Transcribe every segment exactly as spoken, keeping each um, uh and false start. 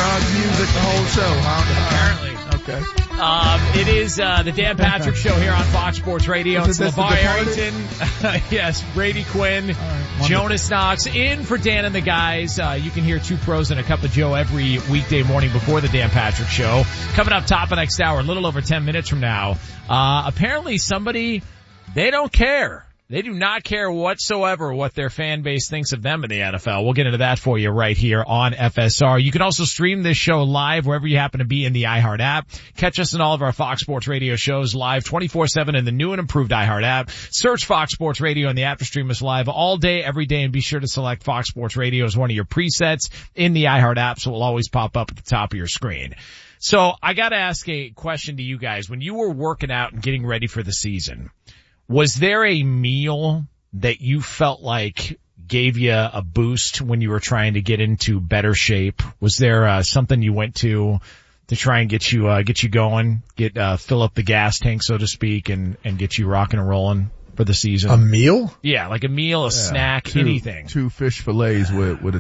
uh, music the whole show, huh? Apparently. Okay. Um, it is uh, the Dan Patrick Show here on Fox Sports Radio. It's Is it LeVar this The Arrington. Yes, Brady Quinn, right, Jonas Knox in for Dan and the guys. Uh, you can hear two pros and a cup of Joe every weekday morning before the Dan Patrick Show. Coming up top of next hour, a little over ten minutes from now. Uh, apparently somebody, they don't care. They do not care whatsoever what their fan base thinks of them in the N F L. We'll get into that for you right here on F S R. You can also stream this show live wherever you happen to be in the iHeart app. Catch us in all of our Fox Sports Radio shows live twenty-four seven in the new and improved iHeart app. Search Fox Sports Radio in the app to stream us live all day, every day, and be sure to select Fox Sports Radio as one of your presets in the iHeart app, so it will always pop up at the top of your screen. So I got to ask a question to you guys. When you were working out and getting ready for the season, was there a meal that you felt like gave you a boost when you were trying to get into better shape? Was there uh, something you went to to try and get you uh, get you going, get uh, fill up the gas tank, so to speak, and and get you rocking and rolling for the season? A meal? Yeah, like a meal, a Yeah, snack, two, anything. Two fish fillets with with a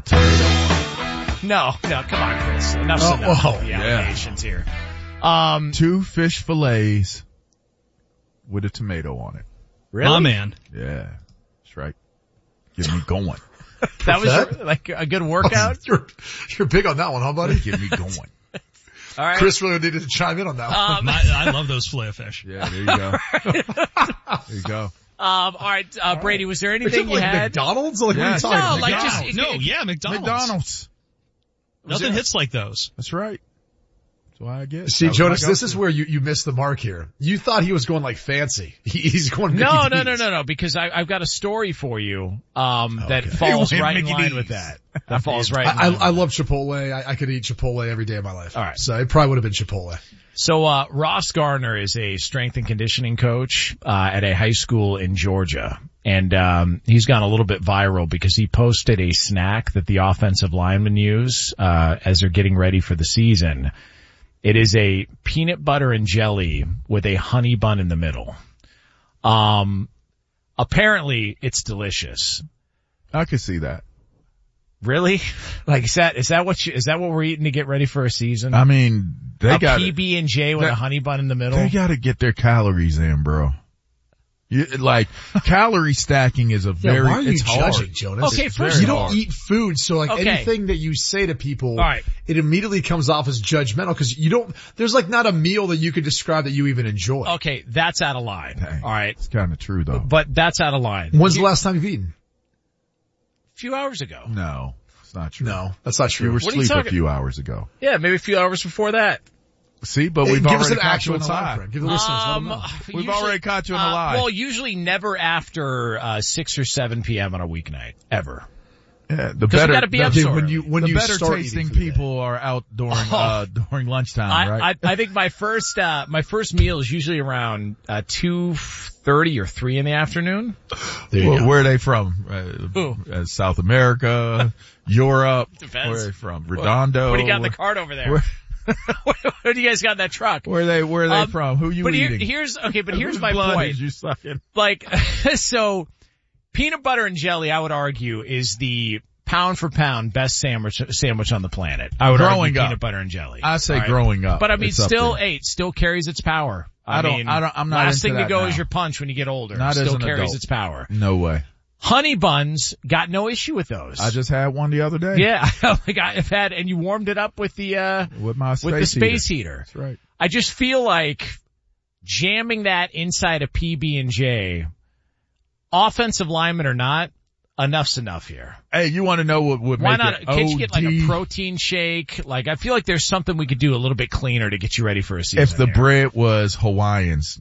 tomato. No, no, come on, Chris. Enough's Oh, enough oh, of the yeah. allegations here. Um, Two fish fillets with a tomato on it. really? My man. Yeah, that's right. Get me going. That was that? your- like a good workout? You're, you're big on that one, huh, buddy? Get me going. All right. Chris really needed to chime in on that one. Um, My, I love those filet of fish. Yeah, there you go. There you go. Um, all right, uh, Brady, was there anything you like had? McDonald's? Like, Yes. what are you talking No, about? like McDonald's. just- no, yeah, McDonald's. McDonald's. Nothing there- hits like those. That's right. That's why I get. See, that was Jonas, my this go-to. is where you, you missed the mark here. You thought he was going like fancy. He, he's going No, Mickey no, no, D's. no, no, because I, I've got a story for you, um, that Okay. falls Hey, right in Mickey line D's. with that. That falls right in I, I, line. I love Chipotle. I, I could eat Chipotle every day of my life. All right. So it probably would have been Chipotle. So, uh, Ross Garner is a strength and conditioning coach, uh, at a high school in Georgia. And, um, he's gone a little bit viral because he posted a snack that the offensive linemen use, uh, as they're getting ready for the season. It is a peanut butter and jelly with a honey bun in the middle. Um, apparently it's delicious. I could see that. Really? Like, is that, is that what you, is that what we're eating to get ready for a season? I mean, they a got P B and J with they- a honey bun in the middle? they got to get their calories in, bro. You, like calorie stacking is a Yeah, very. why are you it's hard. judging, Jonas? Okay, It's first very of you all- don't eat food, so like Okay. anything that you say to people, All right. it immediately comes off as judgmental because you don't. There's like not a meal that you could describe that you even enjoy. Okay, that's out of line. Dang. All right. It's kind of true though. But that's out of line. When's You- the last time you've eaten? A few hours ago. No, it's not true. No, that's not true. You were What are you asleep a talking- few hours ago. Yeah, maybe a few hours before that. See, but Hey, we've give already us an caught you actual in a time lie. frame. Give the listeners let them Um, know. We've usually- already caught you in a uh, lie. Well, usually never after, uh, six or seven p.m. on a weeknight. Ever. Yeah, the 'Cause we better gotta be the, up Okay, so when early. you when the you better start tasting eating for the day. people are out during uh during lunchtime, I, right? I, I think my first, uh, my first meal is usually around, uh, two thirty or three in the afternoon. There you where, go. where are they from? Uh, Who? uh, South America, Europe. Depends. Where are they from? Redondo. What do you got in where, the cart over there? Where, what, what do you guys got in that truck? where are they? Where are they Um, from? Who you but here, eating? here's, okay, but here's Whose my blood point. is you sucking? Like, so peanut butter and jelly, I would argue, is the pound for pound best sandwich sandwich on the planet. I would Growing argue up. peanut butter and jelly. I say All right? growing up. But I mean, it's up still, there. hey, it still carries its power. I, I don't- mean, I don't- I'm not last into thing to that go now. is your punch when you get older. Not as still an carries adult. its power. No way. Honey buns, got no issue with those. I just had one the other day. yeah, like I've had, and you warmed it up with the, uh, With my space with the space heater. heater. That's right. I just feel like jamming that inside a P B and J, offensive lineman or not, enough's enough here. Hey, you want to know what would Why make not? it Can't you get like a O D? protein shake? Like, I feel like there's something we could do a little bit cleaner to get you ready for a season. If the here. bread was Hawaiians,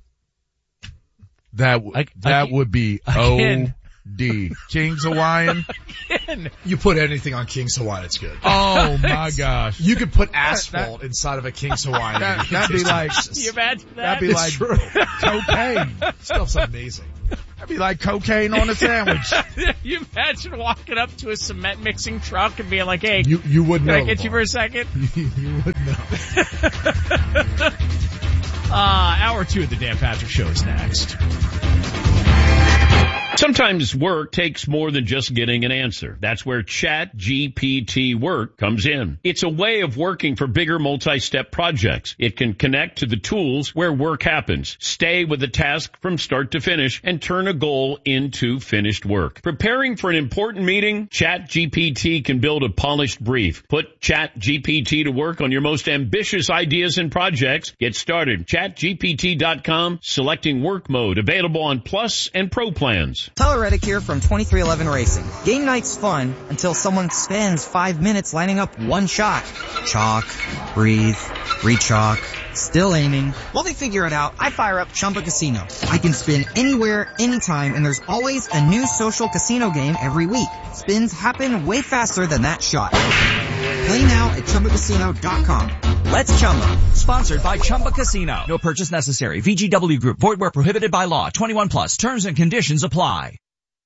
that w- Like- that like- would be again. O D. King's Hawaiian. You put anything on King's Hawaiian, it's good. Oh my gosh. You could put asphalt inside of a King's Hawaiian. That, that'd be like, Can you imagine that? that'd be It's like true. cocaine. Stuff's amazing. That'd be like cocaine on a sandwich. you imagine walking up to a cement mixing truck and being like, hey, You you would can know. I get you for Lamar. a second? You would know. Uh, hour two of the Dan Patrick Show is next. Sometimes work takes more than just getting an answer. That's where Chat G P T Work comes in. It's a way of working for bigger multi-step projects. It can connect to the tools where work happens, stay with the task from start to finish, and turn a goal into finished work. Preparing for an important meeting? Chat G P T can build a polished brief. Put Chat G P T to work on your most ambitious ideas and projects. Get started. chat G P T dot com, selecting work mode, available on Plus and Pro plans. Tyler Reddick here from twenty-three eleven Racing. Game night's fun until someone spends five minutes lining up one shot. Chalk, breathe, re-chalk, still aiming. While they figure it out, I fire up Chumba Casino. I can spin anywhere, anytime, and there's always a new social casino game every week. Spins happen way faster than that shot. Play now at Chumba Casino dot com. Let's Chumba. Sponsored by Chumba Casino. No purchase necessary. V G W Group. Void where prohibited by law. twenty-one plus. Terms and conditions apply.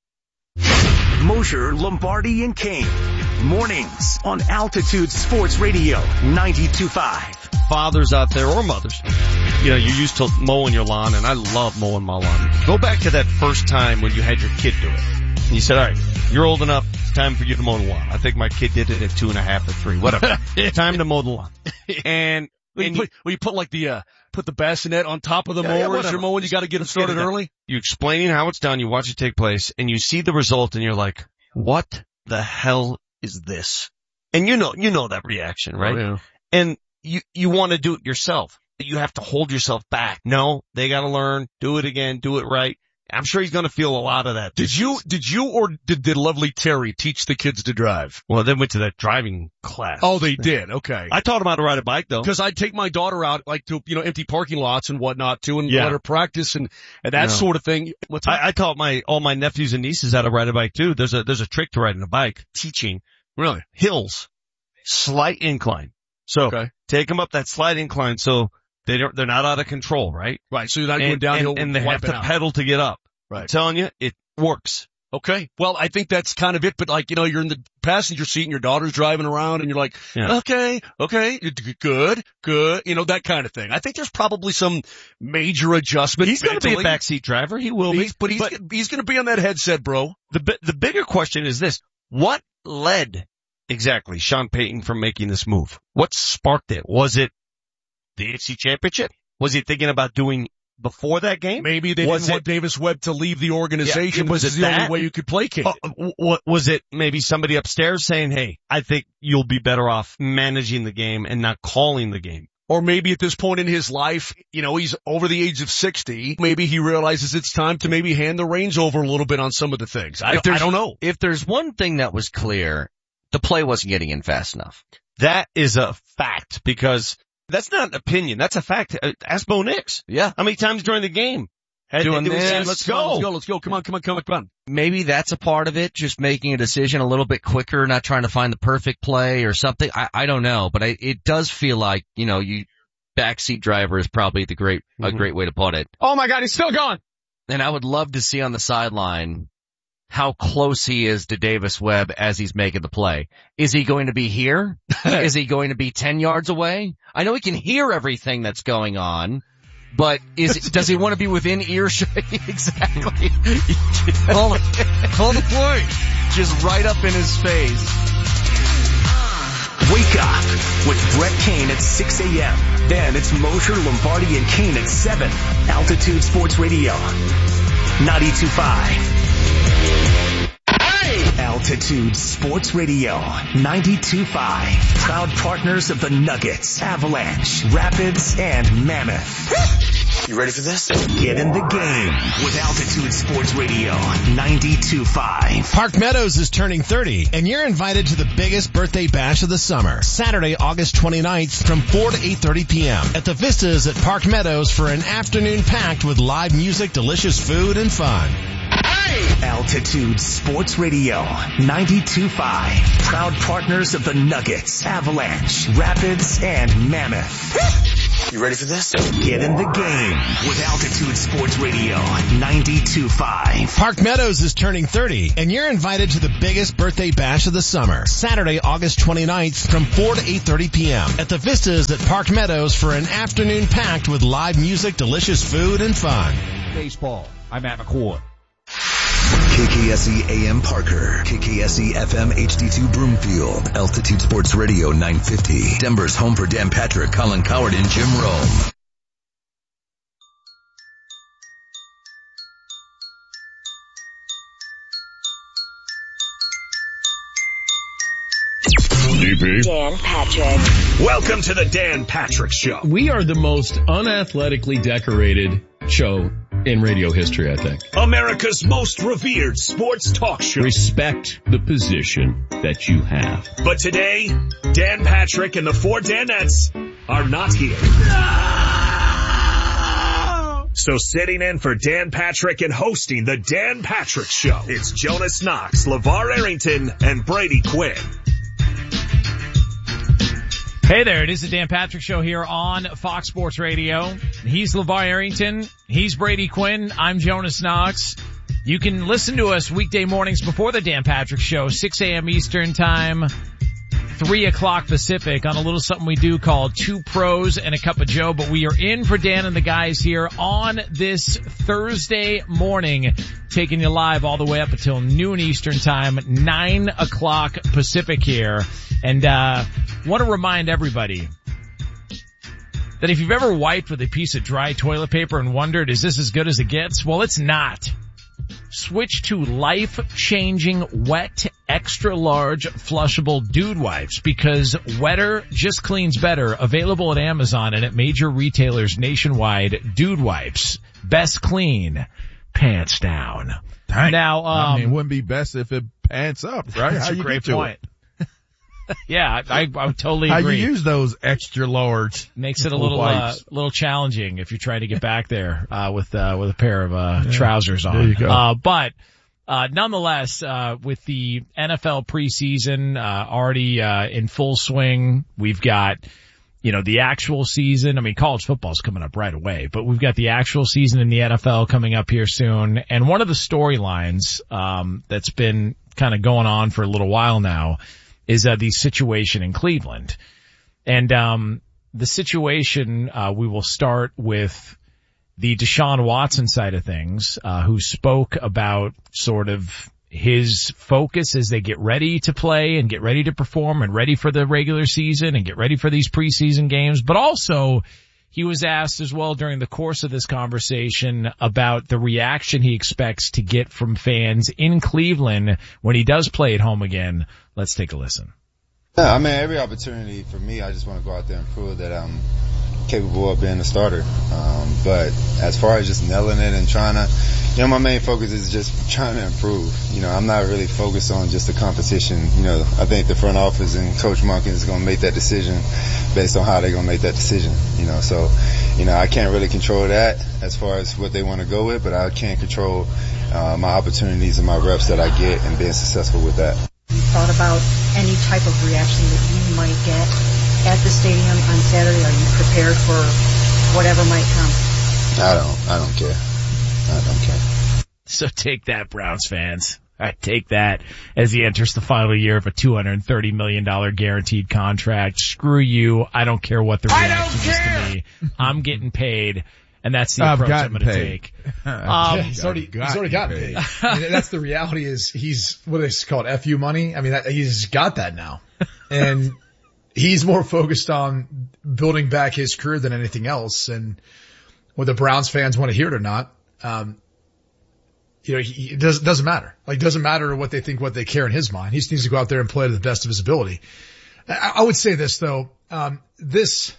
Mosher, Lombardi, and Kane. Mornings on Altitude Sports Radio ninety-two point five. Fathers out there or mothers, you know, you're used to mowing your lawn, and I love mowing my lawn. Go back to that first time when you had your kid do it. And you said, all right, you're old enough, time for you to mow the lawn. I think my kid did it at two and a half or three, whatever. Time to mow the lawn. And, Well, and you, put, well, you put like the, uh, put the bassinet on top of the Yeah, yeah, mower as you're whatever. mowing. You got to get it started early. You explaining how it's done, you watch it take place, and you see the result, and you're like, what the hell is this? And you know, you know that reaction, right? Oh, yeah. And you, you want to do it yourself. You have to hold yourself back. No, they got to learn, do it again, do it right. I'm sure he's going to feel a lot of that. Did you, did you or did, did lovely Terry teach the kids to drive? Well, they went to that driving class. Oh, they did. Okay. I taught them how to ride a bike though. Cause I'd take my daughter out like to, you know, empty parking lots and whatnot too and Yeah. let her practice and, and that No. sort of thing. What's that? I, I taught my, all my nephews and nieces how to ride a bike too. There's a, there's a trick to riding a bike, teaching Really? hills, slight incline. So Okay. take them up that slight incline so they don't, they're not out of control, right? Right. So you're not going And, downhill and, and they have wiping to out. pedal to get up. I'm Right. telling you, it works. Okay. Well, I think that's kind of it, but like, you know, you're in the passenger seat and your daughter's driving around and you're like, Yeah. okay, okay, good, good, you know, that kind of thing. I think there's probably some major adjustment. He's going to be a mentally. backseat driver. He will He's, be. but he's, But he's going to be on that headset, bro. the, bi- the bigger question is this. What led exactly Sean Payton from making this move? What sparked it? Was it the A F C Championship? Was he thinking about doing before that game? Maybe they Was didn't want it- Davis Webb to leave the organization. Yeah, was This is it the that? only way you could placate Uh, it. w- what was it? Maybe somebody upstairs saying, "Hey, I think you'll be better off managing the game and not calling the game." Or maybe at this point in his life, you know, he's over the age of sixty. Maybe he realizes it's time to maybe hand the reins over a little bit on some of the things. I, If I there's- don't know. If there's one thing that was clear, the play wasn't getting in fast enough. That is a fact because that's not an opinion. That's a fact. Uh, Ask Bo Nix. Yeah. How many times during the game? Had Doing they- they this. said, Let's Let's go. Let's go. Let's go. Come on. Come on. Come on. Come on. Maybe that's a part of it, just making a decision a little bit quicker, not trying to find the perfect play or something. I, I don't know, but I, it does feel like, you know, you, backseat driver is probably the great, a Mhm. great way to put it. Oh my God, he's still gone. And I would love to see on the sideline how close he is to Davis Webb as he's making the play. Is he going to be here? Is he going to be ten yards away? I know he can hear everything that's going on, but is does he want to be within earshot? Exactly. Call it. Call the play. Just right up in his face. Wake up with Brett Kane at six a.m. Then it's Mosher, Lombardi, and Kane at seven. Altitude Sports Radio ninety-two point five. Altitude Sports Radio ninety-two point five. Proud partners of the Nuggets, Avalanche, Rapids, and Mammoth. You ready for this? Get in the game with Altitude Sports Radio ninety-two point five. Park Meadows is turning thirty, and you're invited to the biggest birthday bash of the summer, Saturday, August twenty-ninth from four to eight thirty p.m. at the Vistas at Park Meadows for an afternoon packed with live music, delicious food, and fun. Altitude Sports Radio ninety-two point five. Proud partners of the Nuggets, Avalanche, Rapids, and Mammoth. You ready for this? Get in the game with Altitude Sports Radio ninety-two point five. Park Meadows is turning thirty, and you're invited to the biggest birthday bash of the summer, Saturday, August twenty-ninth from four to eight thirty p.m. at the Vistas at Park Meadows for an afternoon packed with live music, delicious food, and fun. Baseball. I'm Matt McCord. K K S E A M Parker, K K S E F M H D two Broomfield, Altitude Sports Radio nine fifty, Denver's home for Dan Patrick, Colin Coward, and Jim Rome. D P. Dan Patrick. Welcome to the Dan Patrick Show. We are the most unathletically decorated show in radio history, I think. America's most revered sports talk show. Respect the position that you have. But today, Dan Patrick and the four Danettes are not here. No! So sitting in for Dan Patrick and hosting the Dan Patrick Show, it's Jonas Knox, LeVar Arrington, and Brady Quinn. Hey there, it is the Dan Patrick Show here on Fox Sports Radio. He's LeVar Arrington. He's Brady Quinn. I'm Jonas Knox. You can listen to us weekday mornings before the Dan Patrick Show, six a.m. Eastern Time, three o'clock Pacific, on a little something we do called Two Pros and a Cup of Joe. But we are in for Dan and the guys here on this Thursday morning, taking you live all the way up until noon Eastern Time, nine o'clock Pacific here. And, uh, want to remind everybody that if you've ever wiped with a piece of dry toilet paper and wondered, is this as good as it gets? Well, it's not. Switch to life-changing wet, extra-large, flushable dude wipes, because wetter just cleans better. Available at Amazon and at major retailers nationwide. Dude wipes. Best clean. Pants down. Dang. Now, um, I mean, it wouldn't be best if it pants up, right? That's How a you great get to point. it? Yeah, I, I would totally How agree. you use those extra large Makes it a little, uh, little challenging if you're trying to get back there, uh, with, uh, with a pair of, uh, yeah, trousers on. There you go. Uh, but, uh, nonetheless, uh, with the N F L preseason, uh, already, uh, in full swing, we've got, you know, the actual season. I mean, college football's coming up right away, but we've got the actual season in the N F L coming up here soon. And one of the storylines, um, that's been kind of going on for a little while now is uh, the situation in Cleveland. And um the situation, uh we will start with the Deshaun Watson side of things, uh who spoke about sort of his focus as they get ready to play and get ready to perform and ready for the regular season and get ready for these preseason games. But also, he was asked as well during the course of this conversation about the reaction he expects to get from fans in Cleveland when he does play at home again. Let's take a listen. Yeah, I mean, every opportunity for me, I just want to go out there and prove that I'm capable of being a starter. Um, but as far as just nailing it and trying to, you know, my main focus is just trying to improve. You know, I'm not really focused on just the competition. You know, I think the front office and Coach Monken is going to make that decision based on how they're going to make that decision. You know, so, you know, I can't really control that as far as what they want to go with, but I can control uh, my opportunities and my reps that I get and being successful with that. You thought about any type of reaction that you might get at the stadium on Saturday? Are you prepared for whatever might come? I don't, I don't care. I don't care. So take that, Browns fans. All right, take that as he enters the final year of a two hundred thirty million dollars guaranteed contract. Screw you. I don't care what the reaction is to me. I'm getting paid. And that's the approach I'm going to take. Um, yeah, he's already, he's already gotten paid. I mean, that's the reality is he's, what is it called, F U money? I mean, that, he's got that now. And he's more focused on building back his career than anything else. And whether Browns fans want to hear it or not, um, you know, he, it doesn't, doesn't matter. Like, it doesn't matter what they think, what they care in his mind. He just needs to go out there and play to the best of his ability. I, I would say this though, um, this,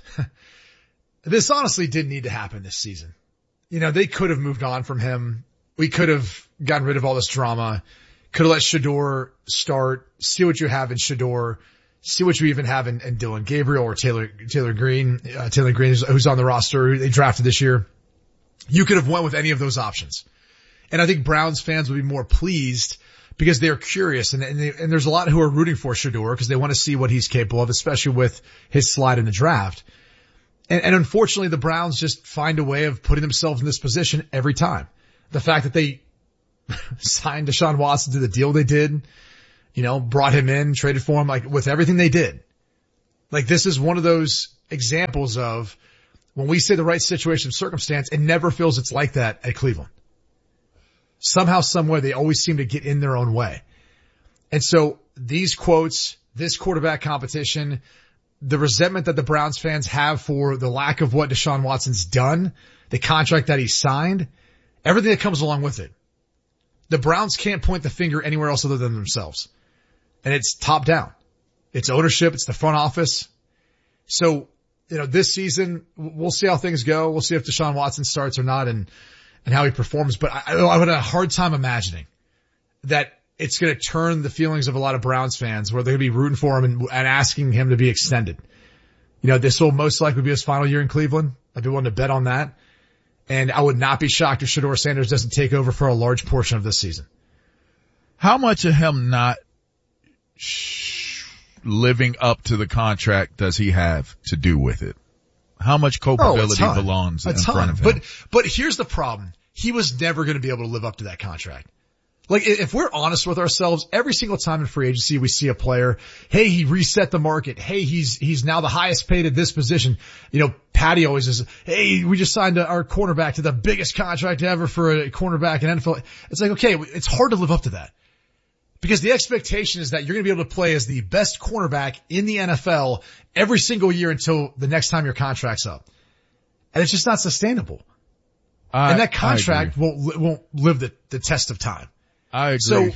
This honestly didn't need to happen this season. You know, they could have moved on from him. We could have gotten rid of all this drama. Could have let Shedeur start, see what you have in Shedeur, see what you even have in, in Dylan Gabriel or Taylor, Taylor Green, uh, Taylor Green who's on the roster, who they drafted this year. You could have went with any of those options. And I think Browns fans would be more pleased because they're curious and, and, they, and there's a lot who are rooting for Shedeur because they want to see what he's capable of, especially with his slide in the draft. And, and unfortunately, the Browns just find a way of putting themselves in this position every time. The fact that they signed Deshaun Watson to the deal they did, you know, brought him in, traded for him, like with everything they did. Like this is one of those examples of when we say the right situation, circumstance, it never feels it's like that at Cleveland. Somehow, some way, they always seem to get in their own way. And so these quotes, this quarterback competition, the resentment that the Browns fans have for the lack of what Deshaun Watson's done, the contract that he signed, everything that comes along with it. The Browns can't point the finger anywhere else other than themselves. And it's top down. It's ownership. It's the front office. So, you know, this season, we'll see how things go. We'll see if Deshaun Watson starts or not and, and how he performs. But I, I would have a hard time imagining that it's going to turn the feelings of a lot of Browns fans where they're going to be rooting for him and, and asking him to be extended. You know, this will most likely be his final year in Cleveland. I'd be willing to bet on that. And I would not be shocked if Shedeur Sanders doesn't take over for a large portion of this season. How much of him not sh- living up to the contract does he have to do with it? How much culpability oh, belongs in front of him? But, but here's the problem. He was never going to be able to live up to that contract. Like, if we're honest with ourselves, every single time in free agency we see a player, hey, he reset the market. Hey, he's, he's now the highest paid at this position. You know, Patty always says, hey, we just signed our cornerback to the biggest contract ever for a cornerback in N F L. It's like, okay, it's hard to live up to that. Because the expectation is that you're going to be able to play as the best cornerback in the N F L every single year until the next time your contract's up. And it's just not sustainable. I, and that contract won't, won't live the, the test of time. I agree. So,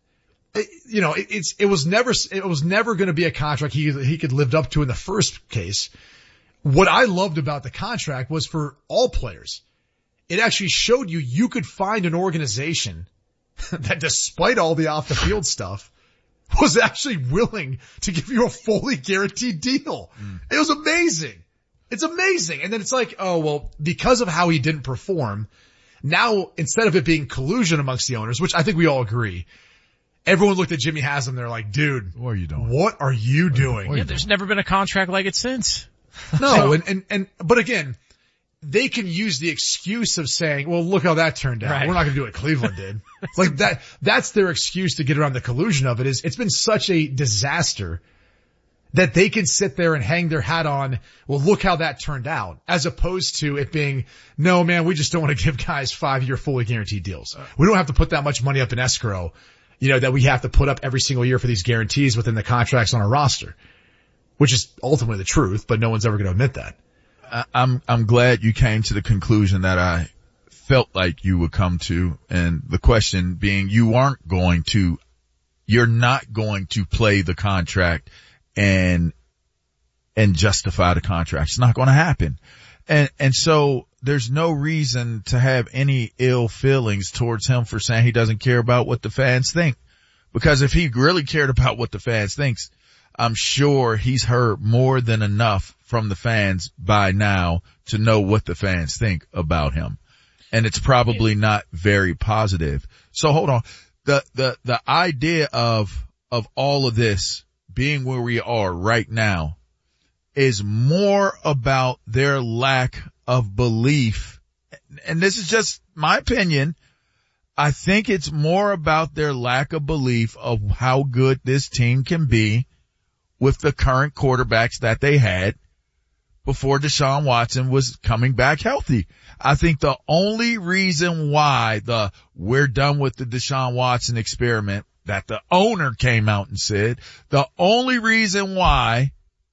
it, you know, it, it's, it was never, it was never going to be a contract he, he could lived up to in the first case. What I loved about the contract was for all players. It actually showed you you could find an organization that despite all the off the field stuff was actually willing to give you a fully guaranteed deal. Mm. It was amazing. It's amazing. And then it's like, oh, well, because of how he didn't perform, now, instead of it being collusion amongst the owners, which I think we all agree, everyone looked at Jimmy Haslam. They're like, dude, what are you doing? What are you doing? Yeah, there's never been a contract like it since. No, and, and, and, but again, they can use the excuse of saying, well, look how that turned out. Right. We're not going to do what Cleveland did. Like that, that's their excuse to get around the collusion of it is it's been such a disaster that they can sit there and hang their hat on, well, look how that turned out, as opposed to it being, no, man, we just don't want to give guys five-year fully guaranteed deals. We don't have to put that much money up in escrow, you know, that we have to put up every single year for these guarantees within the contracts on our roster, which is ultimately the truth, but no one's ever going to admit that. I'm, I'm glad you came to the conclusion that I felt like you would come to, and the question being, you aren't going to, you're not going to play the contract and, and justify the contract. It's not going to happen. And, and so there's no reason to have any ill feelings towards him for saying he doesn't care about what the fans think. Because if he really cared about what the fans thinks, I'm sure he's heard more than enough from the fans by now to know what the fans think about him. And it's probably not very positive. So hold on. The, the, the idea of, of all of this being where we are right now is more about their lack of belief. And this is just my opinion. I think it's more about their lack of belief of how good this team can be with the current quarterbacks that they had before Deshaun Watson was coming back healthy. I think the only reason why the we're done with the Deshaun Watson experiment that the owner came out and said, the only reason why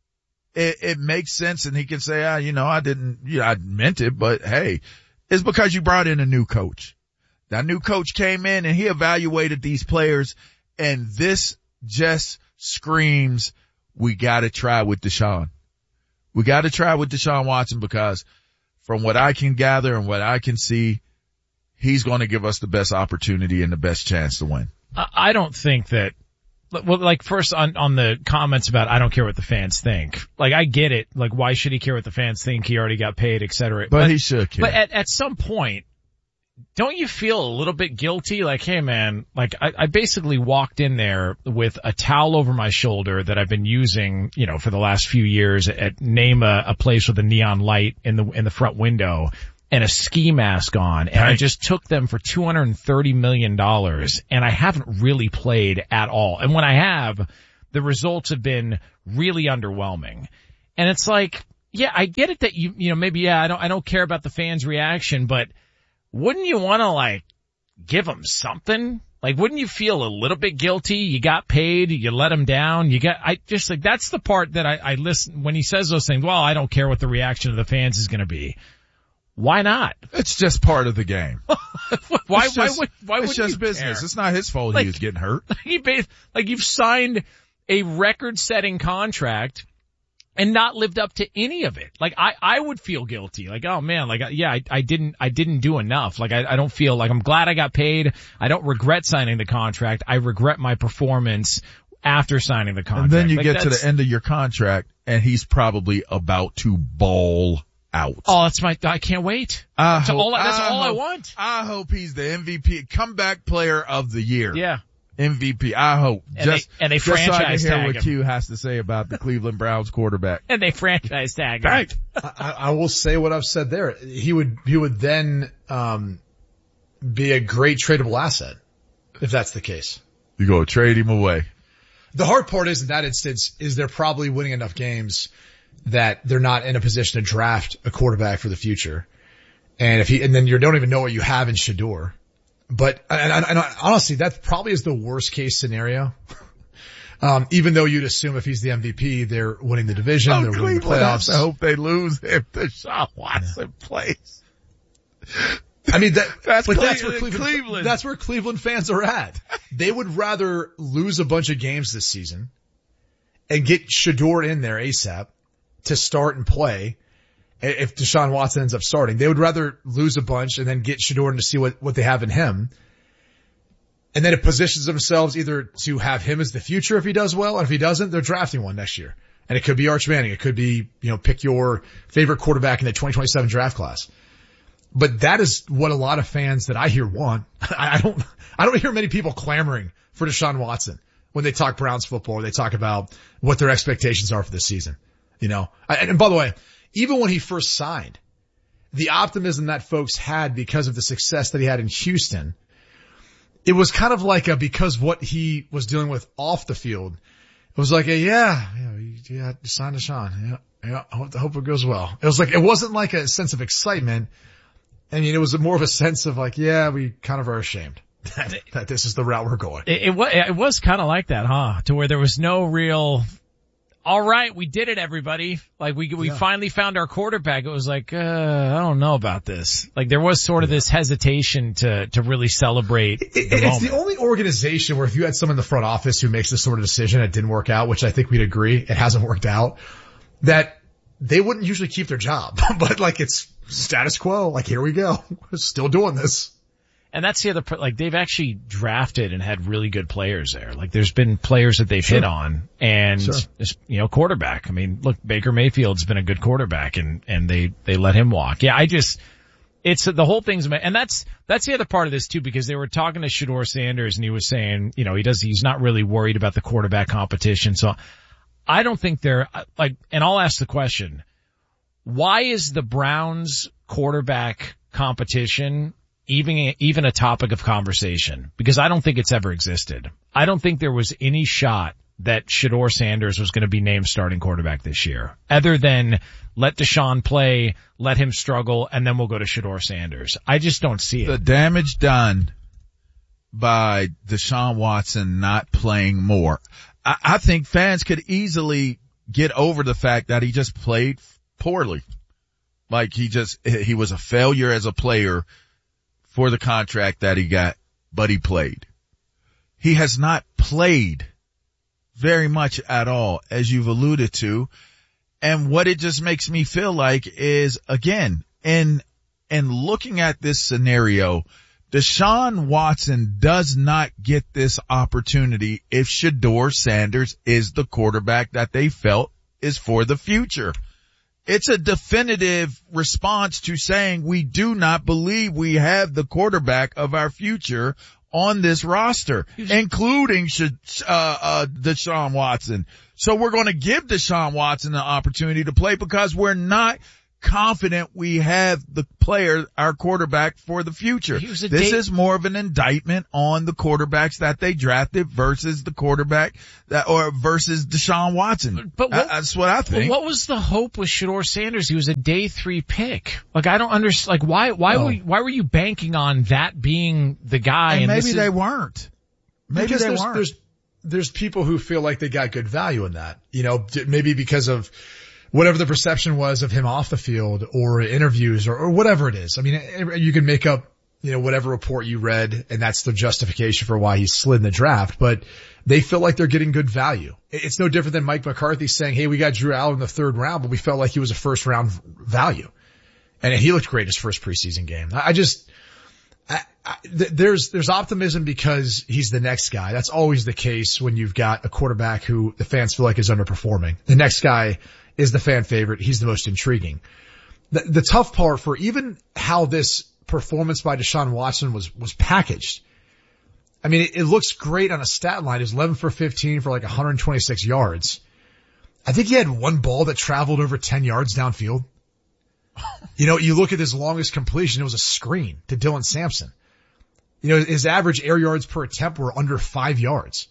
it, it makes sense and he can say, ah, you know, I didn't, you know, I meant it, but hey, is because you brought in a new coach. That new coach came in and he evaluated these players, and this just screams, we gotta try with Deshaun. We gotta try with Deshaun Watson because from what I can gather and what I can see, he's going to give us the best opportunity and the best chance to win. I don't think that, well, like first on, on the comments about I don't care what the fans think. Like I get it. Like why should he care what the fans think? He already got paid, et cetera. But, but he should care. But at, at some point, don't you feel a little bit guilty? Like, hey man, like I, I basically walked in there with a towel over my shoulder that I've been using, you know, for the last few years at name a, a place with a neon light in the, in the front window and a ski mask on. And right. I just took them for two hundred thirty million dollars and I haven't really played at all. And when I have, the results have been really underwhelming. And it's like, yeah, I get it that you, you know, maybe, yeah, I don't, I don't care about the fans' reaction, but wouldn't you want to like give him something? Like, wouldn't you feel a little bit guilty? You got paid, you let him down, you got, I just like, that's the part that I, I listen, when he says those things, well, I don't care what the reaction of the fans is going to be. Why not? It's just part of the game. why, just, why would, why would It's just business. Care? It's not his fault like, he was getting hurt. He based, like you've signed a record-setting contract and not lived up to any of it. Like I, I would feel guilty. Like, oh man, like, yeah, I, I didn't, I didn't do enough. Like I, I don't feel like I'm glad I got paid. I don't regret signing the contract. I regret my performance after signing the contract. And then you like, get to the end of your contract and he's probably about to ball out. Oh, that's my, I can't wait. I that's hope, all, that's I all hope, I want. I hope he's the M V P, comeback player of the year. Yeah. M V P. I hope. And just, they, and they just franchise so I can hear tag what him. Q has to say about the Cleveland Browns quarterback. And they franchise tag him. Right. I, I will say what I've said there. He would, he would then, um, be a great tradable asset if that's the case. You go trade him away. The hard part is in that instance is they're probably winning enough games that they're not in a position to draft a quarterback for the future. And if he, and then you don't even know what you have in Shedeur. But, and, and, and honestly, that probably is the worst case scenario. Um, even though you'd assume if he's the M V P, they're winning the division, Oh, they're winning the Cleveland has playoffs. to hope they lose if Deshaun Watson plays. I mean, that, That's but Cle- that's where Cleveland, Cleveland. that's where Cleveland fans are at. They would rather lose a bunch of games this season and get Shedeur in there ASAP to start and play. If Deshaun Watson ends up starting, they would rather lose a bunch and then get Shedeur to see what, what they have in him. And then it positions themselves either to have him as the future if he does well, and if he doesn't, they're drafting one next year. And it could be Arch Manning. It could be, you know, pick your favorite quarterback in the twenty twenty-seven draft class. But that is what a lot of fans that I hear want. I don't, I don't hear many people clamoring for Deshaun Watson when they talk Browns football or they talk about what their expectations are for this season. You know, and by the way, even when he first signed, the optimism that folks had because of the success that he had in Houston, it was kind of like a, because what he was dealing with off the field, it was like a, yeah, yeah, yeah, sign Deshaun. Yeah, yeah, I hope, I hope it goes well. It was like, it wasn't like a sense of excitement. I mean, it was more of a sense of like, yeah, we kind of are ashamed that, that this is the route we're going. It, it was, it was kind of like that, huh? To where there was no real, all right, we did it, everybody. Like we, we yeah. finally found our quarterback. It was like, uh, I don't know about this. Like there was sort of this hesitation to, to really celebrate it, the It's moment. the only organization where if you had someone in the front office who makes this sort of decision, it didn't work out, which I think we'd agree, it hasn't worked out, that they wouldn't usually keep their job. But like it's status quo. Like here we go. We're still doing this. And that's the other, like they've actually drafted and had really good players there. Like there's been players that they've Sure. hit on and, Sure. you know, quarterback. I mean, look, Baker Mayfield's been a good quarterback and, and they, they let him walk. Yeah, I just, it's the whole thing's, and that's, that's the other part of this too, because they were talking to Shedeur Sanders and he was saying, you know, he does, he's not really worried about the quarterback competition. So I don't think they're like, and I'll ask the question, why is the Browns quarterback competition even, even a topic of conversation? Because I don't think it's ever existed. I don't think there was any shot that Shedeur Sanders was going to be named starting quarterback this year, other than let Deshaun play, let him struggle, and then we'll go to Shedeur Sanders. I just don't see it. The damage done by Deshaun Watson not playing more. I, I think fans could easily get over the fact that he just played poorly. Like he just, he was a failure as a player for the contract that he got, but he played. He has not played very much at all, as you've alluded to. And what it just makes me feel like is, again, in, in looking at this scenario, Deshaun Watson does not get this opportunity if Shedeur Sanders is the quarterback that they felt is for the future. It's a definitive response to saying we do not believe we have the quarterback of our future on this roster, including uh, uh, Deshaun Watson. So we're going to give Deshaun Watson the opportunity to play because we're not confident we have the player, our quarterback for the future. This day- is more of an indictment on the quarterbacks that they drafted versus the quarterback that, or versus Deshaun Watson. But what, that's what I think. What was the hope with Shedeur Sanders? He was a day three pick. Like, I don't understand. Like, why, why, No. were, why were you banking on that being the guy? And And maybe this they is, weren't. Maybe Because they there's, weren't. there's there's people who feel like they got good value in that. You know, maybe because of whatever the perception was of him off the field or interviews or, or whatever it is. I mean, you can make up, you know, whatever report you read, and that's the justification for why he slid in the draft, but they feel like they're getting good value. It's no different than Mike McCarthy saying, hey, we got Drew Allen in the third round, but we felt like he was a first round value. And he looked great his first preseason game. I just, I, I, th- there's, there's optimism because he's the next guy. That's always the case when you've got a quarterback who the fans feel like is underperforming. The next guy is the fan favorite. He's the most intriguing. The, the tough part for even how this performance by Deshaun Watson was, was packaged. I mean, it, it looks great on a stat line. It was eleven for fifteen for like one hundred twenty-six yards. I think he had one ball that traveled over ten yards downfield. You know, you look at his longest completion, it was a screen to Dylan Sampson. You know, his average air yards per attempt were under five yards.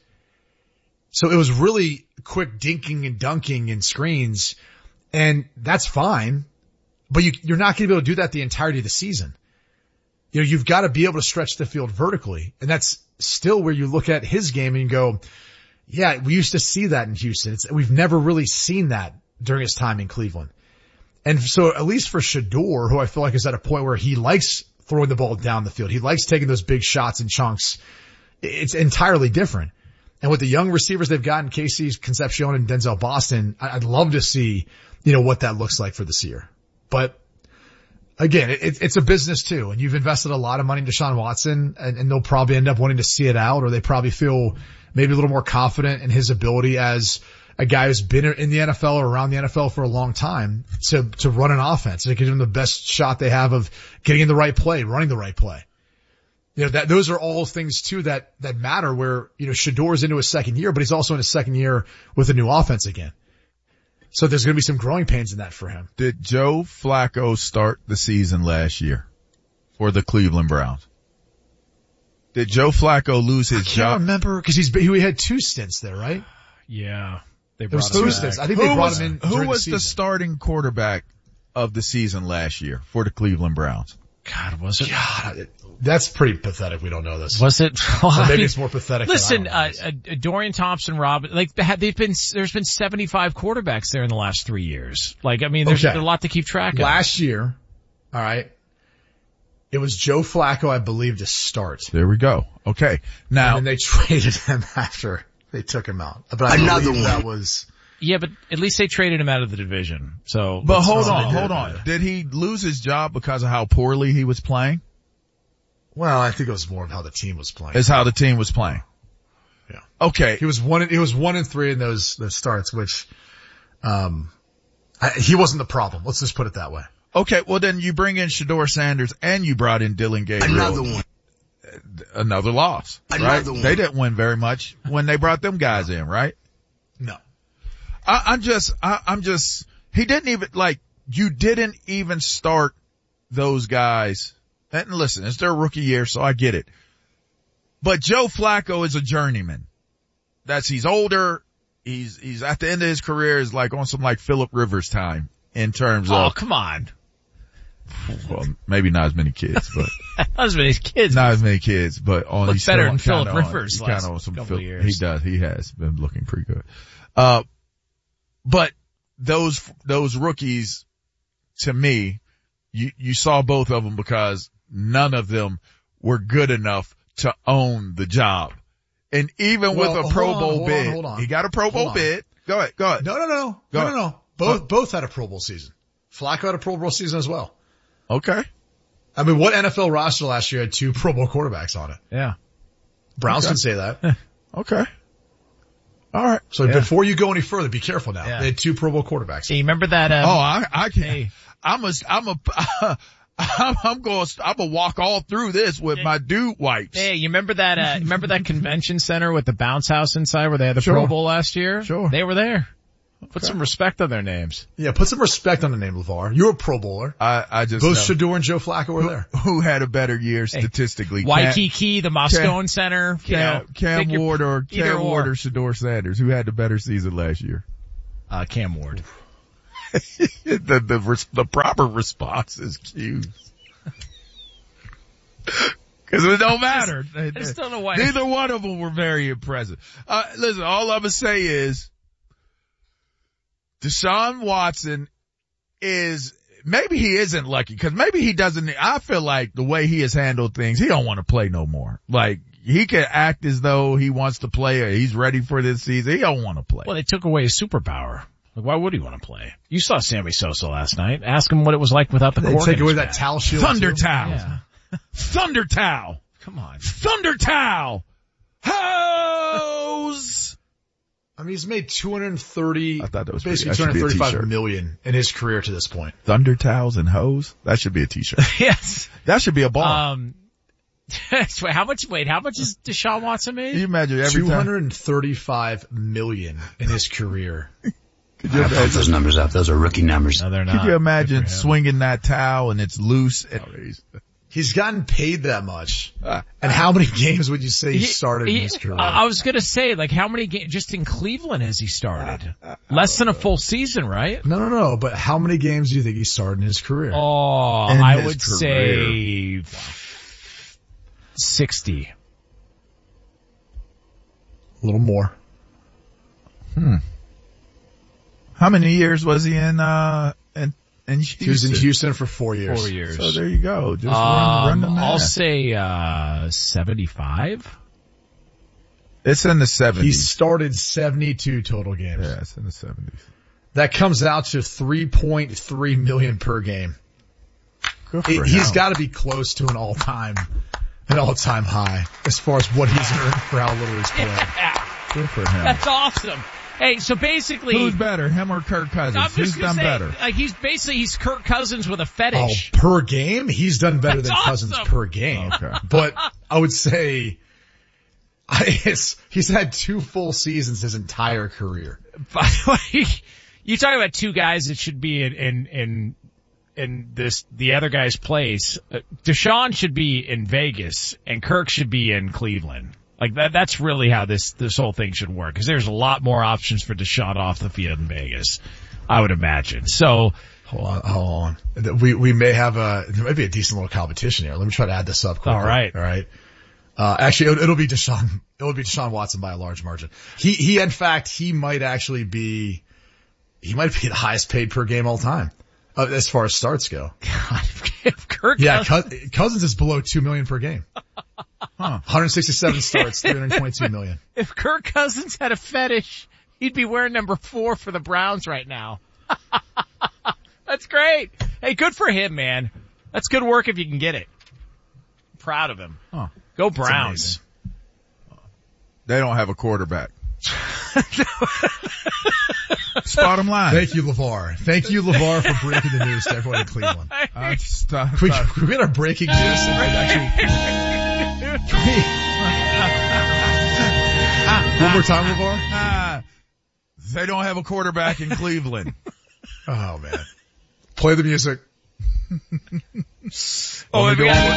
So it was really quick dinking and dunking and screens, and that's fine, but you, you're not going to be able to do that the entirety of the season. You know, you've got to be able to stretch the field vertically, and that's still where you look at his game and you go, yeah, we used to see that in Houston. It's, we've never really seen that during his time in Cleveland. And so at least for Shedeur, who I feel like is at a point where he likes throwing the ball down the field, he likes taking those big shots in chunks, it's entirely different. And with the young receivers they've gotten, Casey Concepcion and Denzel Boston, I'd love to see, you know, what that looks like for this year. But again, it, it's a business too, and you've invested a lot of money in Deshaun Watson, and, and they'll probably end up wanting to see it out, or they probably feel maybe a little more confident in his ability as a guy who's been in the N F L or around the N F L for a long time to, to run an offense. To give them the best shot they have of getting in the right play, running the right play. You know, that, those are all things too that, that matter where, you know, Shedeur's into his second year, but he's also in his second year with a new offense again. So there's going to be some growing pains in that for him. Did Joe Flacco start the season last year for the Cleveland Browns? Did Joe Flacco lose his I can't job? remember because he's, he had two stints there, right? Yeah. They It was brought him two back. stints. I think Who they brought was, him in. who during was the, the season. starting quarterback of the season last year for the Cleveland Browns? God, was it? God, it- that's pretty pathetic. We don't know this. Was it? Or Well, I maybe mean, it's more pathetic. Listen, than I don't know uh, this. uh, Dorian Thompson, Rob, like they had- they've been, there's been seventy-five quarterbacks there in the last three years. Like, I mean, there's Okay. a lot to keep track of. Last year, all right, it was Joe Flacco, I believe, to start. There we go. Okay. Now, And then they traded him after they took him out. But I Another believe that one. was. Yeah, but at least they traded him out of the division. So, but let's- hold not on, they hold did. on. Did he lose his job because of how poorly he was playing? Well, I think it was more of how the team was playing. Is how the team was playing. Yeah. Okay. He was one. He was one and three in those those starts, which, um, I, he wasn't the problem. Let's just put it that way. Okay. Well, then you bring in Shedeur Sanders and you brought in Dylan Gabriel. Another one. Another loss. Another right? one. They didn't win very much when they brought them guys in, right? No. I, I'm just, I, I'm just, he didn't even, like, you didn't even start those guys. And listen, it's their rookie year, so I get it. But Joe Flacco is a journeyman. That's, he's older. He's, he's at the end of his career is like on some like Phillip Rivers time in terms Oh, of, come on. well, maybe not as many kids, but Not as many kids. not as many kids, but on, Looked he's better still than on- Phillip kinda on- Rivers he's last kinda on some couple Phil- years. He does. He has been looking pretty good. Uh, but those, those rookies, to me, you, you saw both of them because none of them were good enough to own the job. And even Well, with a Pro hold on, Bowl hold on, bid, hold on. he got a Pro Hold Bowl on. bid. Go ahead, go ahead. No, no, no, Go no, ahead. no, no. Both both had a Pro Bowl season. Flacco had a Pro Bowl season as well. Okay. I mean, what N F L roster last year had two Pro Bowl quarterbacks on it? Yeah. Browns Okay. can say that. Okay. All right. So Yeah. before you go any further, be careful now. Yeah. They had two Pro Bowl quarterbacks. Hey, you remember that, um, Oh, I, I can. Hey. I'm a, I'm a, I'm, I'm going, I'm gonna walk all through this with my dude wipes. Hey, you remember that, uh, remember that convention center with the bounce house inside where they had the Sure. Pro Bowl last year? Sure. They were there. Put some respect on their names. Yeah, put some respect on the name LeVar. You're a Pro Bowler. I, I just Both know. Shador and Joe Flacco were there. Who had a better year statistically? Hey, Waikiki, the Moscone Center. You Cam, know, Cam Ward or Cam or. Ward or Shador Sanders? Who had the better season last year? Uh, Cam Ward. the, the, the proper response is Q's. Cause it don't matter. I just don't know why. Neither one of them were very impressive. Uh, listen, all I'm gonna say is Deshaun Watson is, maybe he isn't lucky cause maybe he doesn't, I feel like the way he has handled things, he don't want to play no more. Like, he can act as though he wants to play or he's ready for this season. He don't want to play. Well, they took away his superpower. Like, why would he want to play? You saw Sammy Sosa last night. Ask him what it was like without the cord. They take away that towel shield. Thunder too? towel. Yeah. Thunder towel. Come on. Thunder towel. Hose. I mean, he's made two hundred thirty, I thought that was basically pretty, that two hundred thirty-five million in his career to this point. Thunder towels and hose? That should be a t-shirt. Yes. That should be a bar. Um, wait, how much, wait, how much is Deshaun Watson made? Can you imagine every two hundred thirty-five time? million in his career. Could you I imagine those numbers up. Those are rookie numbers. No, they're not. Could you imagine swinging that towel and it's loose? And He's gotten paid that much. And how many games would you say he, he started he, in his career? I was going to say, like, how many games, just in Cleveland has he started? Less than a full season, right? No, no, no. But how many games do you think he started in his career? Oh, In I his would career. say sixty. A little more. Hmm. How many years was he in, uh, in, in Houston? He was in Houston for four years. Four years. So there you go. Just um, run, run the math. I'll say, uh, seventy-five. It's in the seventies. He started seventy-two total games. Yeah, it's in the seventies. That comes out to three point three million per game. Good for It, him. he's got to be close to an all-time, an all-time high as far as what he's earned for how little he's played. Yeah. Good for him. That's awesome. Hey, so basically, Who's better, him or Kirk Cousins? I'm just Who's gonna done say, better? like, he's basically, he's Kirk Cousins with a Oh, fetish. per game? He's done better That's than Cousins awesome. per game. Okay. But I would say I, it's, he's had two full seasons his entire career. By the way, you talk about two guys that should be in, in, in, in this, the other guy's place. Uh, Deshaun should be in Vegas and Kirk should be in Cleveland. Like that, that's really how this, this whole thing should work. Cause there's a lot more options for Deshaun off the field in Vegas, I would imagine. So, Hold on, hold on. We, we may have a, there might be a decent little competition here. Let me try to add this up quickly. All right. All right. Uh, actually, it'll, it'll be Deshaun, it'll be Deshaun Watson by a large margin. He, he, in fact, he might actually be, he might be the highest paid per game all time, uh, as far as starts go. God, if Kirk Yeah, Cousins, Cous- Cousins is below two million per game. Huh. one hundred sixty-seven starts, three hundred twenty-two million. if Kirk Cousins had a fetish, he'd be wearing number four for the Browns right now. That's great. Hey, good for him, man. That's good work if you can get it. Proud of him. Huh. Go Browns. They don't have a quarterback. Bottom line. Thank you, LeVar. Thank you, LeVar, for breaking the news to everyone in Cleveland. I just thought, Can we, can we get our breaking news? Actually, one more time, LeVar. Ah, they don't have a quarterback in Cleveland. Oh man, play the music. Oh, we go gotta,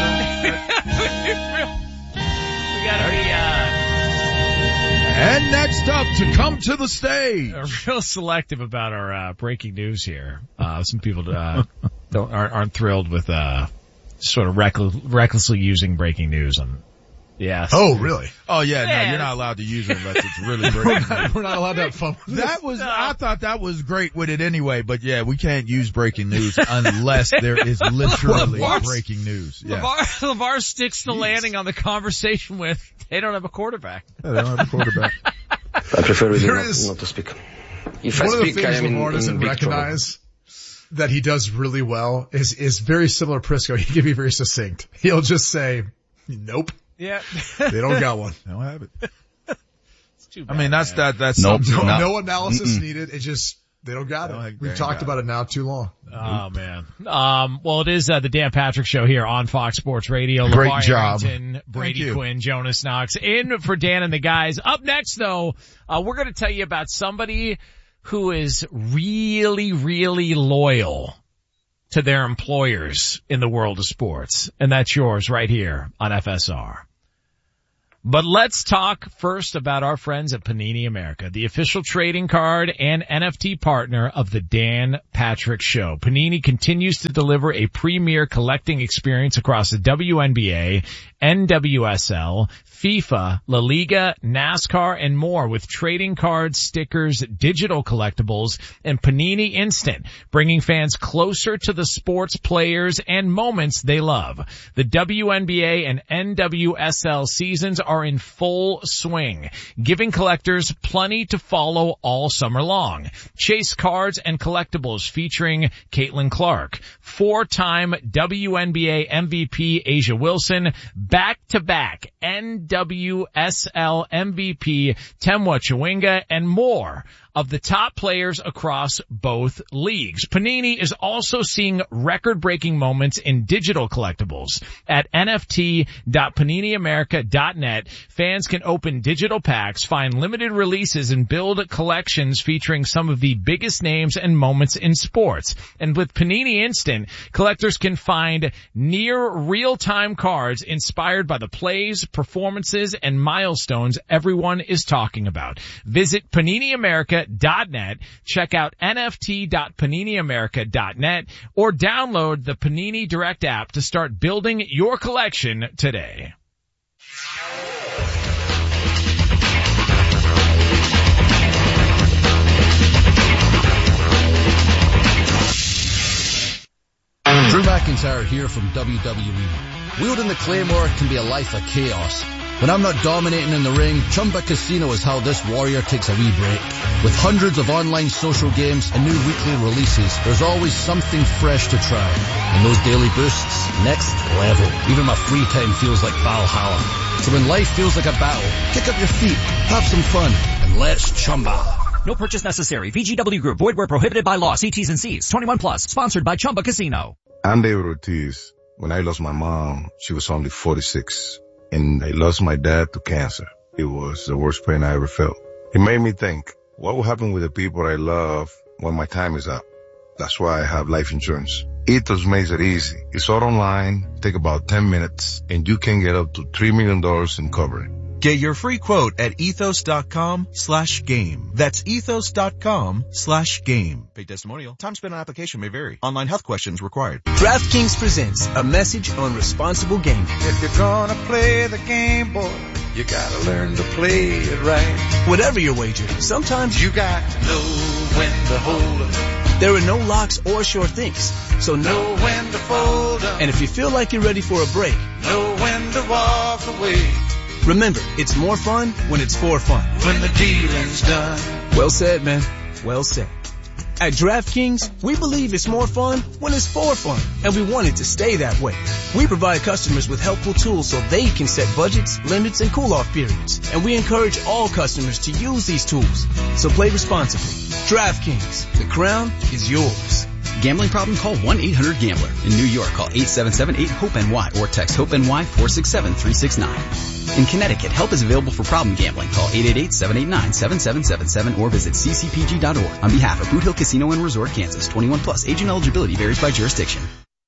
on. we gotta be, uh, And next up to come to the stage. uh, real selective about our, uh, breaking news here. Uh, some people, uh, don't, aren't, aren't thrilled with, uh, sort of reckless, recklessly using breaking news on, yes. Oh, really? Oh yeah, Yeah. no, you're not allowed to use it unless it's really We're breaking not, news. we're not allowed to have fun with this. That was, I thought that was great with it anyway, but yeah, we can't use breaking news unless there is literally What? breaking news. Yeah. LeVar, LeVar sticks the landing on the conversation with, they don't have a quarterback. Yeah, they don't have a quarterback. I prefer really There not, is- not to speak. If One I of the speak, I things am in, LeVar in doesn't big trouble. recognize that he does really well is, is very similar to Prisco. He can be very succinct. He'll just say, nope, Yeah. they don't got one. They don't have it. It's too I bad, mean, that's man. that, that's Nope. something. No, No. no analysis Mm-mm. needed. It just, they don't got No, it. they We've ain't talked got about it now too long. Oh man. Um, well, it is uh, the Dan Patrick Show here on Fox Sports Radio. Great LeVar job. Arrington, Brady you. Quinn, Jonas Knox in for Dan and the guys. Up next, though, uh, we're going to tell you about somebody who is really, really loyal to their employers in the world of sports. And that's yours right here on F S R. But let's talk first about our friends at Panini America, the official trading card and N F T partner of the Dan Patrick Show. Panini continues to deliver a premier collecting experience across the W N B A, N W S L, FIFA, La Liga, NASCAR, and more with trading cards, stickers, digital collectibles, and Panini Instant, bringing fans closer to the sports players and moments they love. The W N B A and N W S L seasons are in full swing, giving collectors plenty to follow all summer long. Chase cards and collectibles featuring Caitlin Clark, four-time W N B A M V P Asia Wilson, back-to-back N W S L M V P Temwa Chawinga, and more of the top players across both leagues. Panini is also seeing record-breaking moments in digital collectibles. At N F T dot panini america dot net, fans can open digital packs, find limited releases, and build collections featuring some of the biggest names and moments in sports. And with Panini Instant, collectors can find near real-time cards inspired by the plays, performances, and milestones everyone is talking about. Visit panini america dot net, check out N F T dot panini america dot net, or download the Panini Direct app to start building your collection today. Drew McIntyre here from W W E. Wielding the Claymore can be a life of chaos. When I'm not dominating in the ring, Chumba Casino is how this warrior takes a wee break. With hundreds of online social games and new weekly releases, there's always something fresh to try. And those daily boosts, next level. Even my free time feels like Valhalla. So when life feels like a battle, kick up your feet, have some fun, and let's Chumba. No purchase necessary. V G W Group. Void where prohibited by law. See T's and C's. twenty-one plus. Sponsored by Chumba Casino. I'm David Ortiz. When I lost my mom, she was only forty-six. And I lost my dad to cancer. It was the worst pain I ever felt. It made me think, what will happen with the people I love when my time is up? That's why I have life insurance. Ethos makes it easy. It's all online, take about ten minutes, and you can get up to three million dollars in coverage. Get your free quote at ethos.com slash game. That's ethos.com slash game. Paid testimonial. Time spent on application may vary. Online health questions required. DraftKings presents a message on responsible gaming. If you're gonna play the game, boy, you gotta learn to play it right. Whatever your wager, sometimes you got to know when to hold up. There are no locks or sure things, so know when to fold up. And if you feel like you're ready for a break, know when to walk away. Remember, it's more fun when it's for fun. When the dealing's done. Well said, man. Well said. At DraftKings, we believe it's more fun when it's for fun, and we want it to stay that way. We provide customers with helpful tools so they can set budgets, limits, and cool-off periods, and we encourage all customers to use these tools. So play responsibly. DraftKings, the crown is yours. Gambling problem? Call one eight hundred gambler. In New York, call eight seven seven eight hope N Y or text HOPE-NY four six seven three six nine. In Connecticut, help is available for problem gambling. Call eight eight eight seven eight nine seven seven seven seven or visit c c p g dot org. On behalf of Boot Hill Casino and Resort, Kansas, twenty-one plus. Agent eligibility varies by jurisdiction.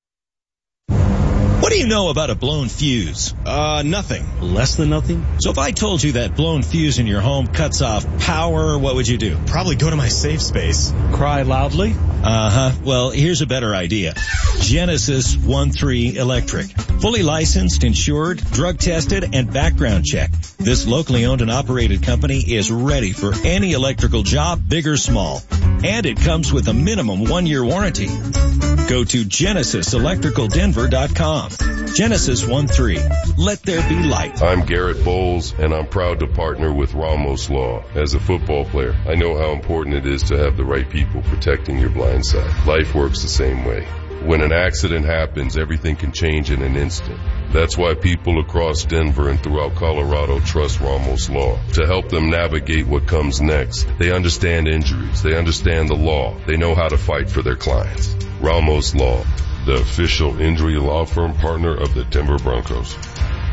What do you know about a blown fuse? Uh, nothing. Less than nothing? So if I told you that blown fuse in your home cuts off power, what would you do? Probably go to my safe space. Cry loudly? Uh-huh. Well, here's a better idea. Genesis one three Electric. Fully licensed, insured, drug tested, and background checked. This locally owned and operated company is ready for any electrical job, big or small. And it comes with a minimum one-year warranty. Go to genesis electrical denver dot com. Genesis one three. Let there be light. I'm Garrett Bowles, and I'm proud to partner with Ramos Law. As a football player, I know how important it is to have the right people protecting your blind side. Life works the same way. When an accident happens, everything can change in an instant. That's why people across Denver and throughout Colorado trust Ramos Law to help them navigate what comes next. They understand injuries. They understand the law. They know how to fight for their clients. Ramos Law, the official injury law firm partner of the Denver Broncos.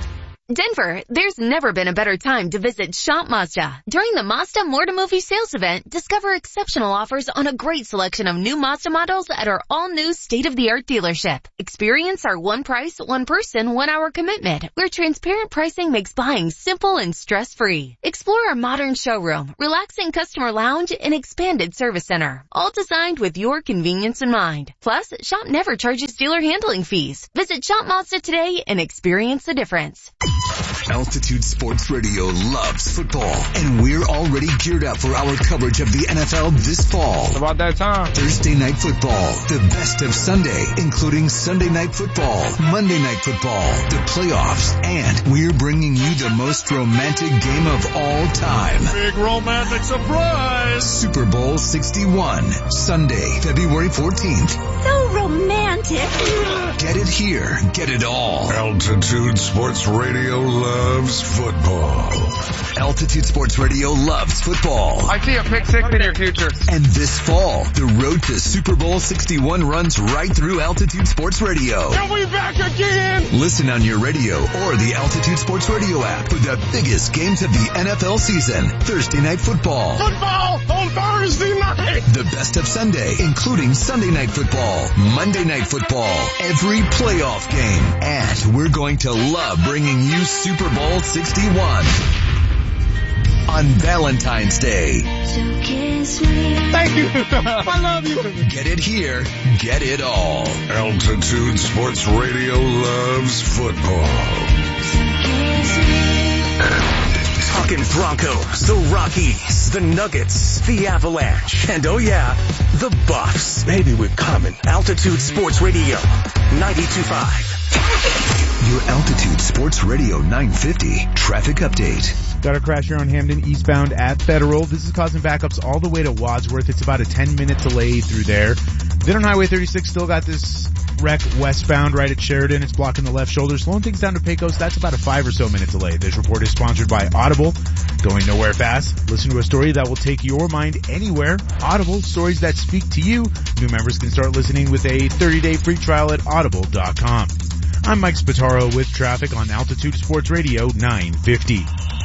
Denver, there's never been a better time to visit Shop Mazda. During the Mazda More to Movie sales event, discover exceptional offers on a great selection of new Mazda models at our all-new state-of-the-art dealership. Experience our one price, one person, one hour commitment, where transparent pricing makes buying simple and stress-free. Explore our modern showroom, relaxing customer lounge, and expanded service center, all designed with your convenience in mind. Plus, Shop never charges dealer handling fees. Visit Shop Mazda today and experience the difference. Altitude Sports Radio loves football, and we're already geared up for our coverage of the N F L this fall. It's about that time. Thursday Night Football, the best of Sunday, including Sunday Night Football, Monday Night Football, the playoffs, and we're bringing you the most romantic game of all time. Big romantic surprise! Super Bowl sixty-one, Sunday, February fourteenth. So romantic. Get it here, get it all. Altitude Sports Radio loves football. Altitude Sports Radio loves football. I see a pick six in your future. And this fall, the road to Super Bowl sixty-one runs right through Altitude Sports Radio. Are we back again? Listen on your radio or the Altitude Sports Radio app for the biggest games of the N F L season. Thursday Night Football. Football on Thursday night. The best of Sunday, including Sunday Night Football, Monday Night Football, every playoff game. And we're going to love bringing you Super Bowl sixty-one on Valentine's Day. So kiss me. Thank you. I love you. Get it here, get it all. Altitude Sports Radio loves football. So kiss me. Talking Broncos, the Rockies, the Nuggets, the Avalanche, and oh yeah, the Buffs. Baby, we're coming. Altitude Sports Radio, ninety-two point five. Your Altitude Sports Radio nine fifty traffic update. Got a crash here on Hamden eastbound at Federal. This is causing backups all the way to Wadsworth. It's about a ten minute delay through there. Then on Highway thirty-six, still got this wreck westbound right at Sheridan. It's blocking the left shoulder. Slowing things down to Pecos. That's about a five or so minute delay. This report is sponsored by Audible. Going nowhere fast. Listen to a story that will take your mind anywhere. Audible, stories that speak to you. New members can start listening with a thirty day free trial at audible dot com. I'm Mike Spataro with traffic on Altitude Sports Radio nine fifty.